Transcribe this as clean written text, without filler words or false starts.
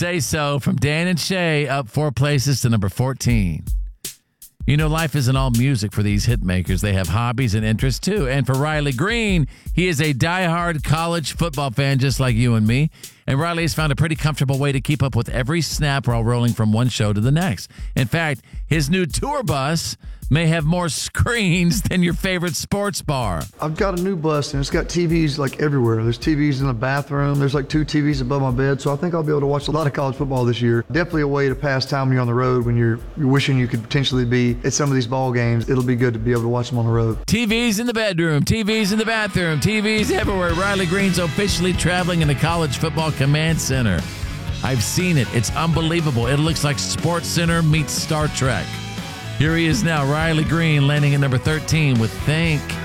say so from Dan and Shay, up 4 places to number 14. You know, life isn't all music for these hit makers. They have hobbies and interests, too. And for Riley Green, he is a diehard college football fan just like you and me. And Riley has found a pretty comfortable way to keep up with every snap while rolling from one show to the next. In fact, his new tour bus may have more screens than your favorite sports bar. I've got a new bus, and it's got TVs like everywhere. There's TVs in the bathroom. There's like 2 TVs above my bed, so I think I'll be able to watch a lot of college football this year. Definitely a way to pass time when you're on the road, when you're wishing you could potentially be at some of these ball games. It'll be good to be able to watch them on the road. TVs in the bedroom, TVs in the bathroom, TVs everywhere. Riley Green's officially traveling in the College Football Command Center. I've seen it. It's unbelievable. It looks like Sports Center meets Star Trek. Here he is now, Riley Green, landing at number 13 with Think.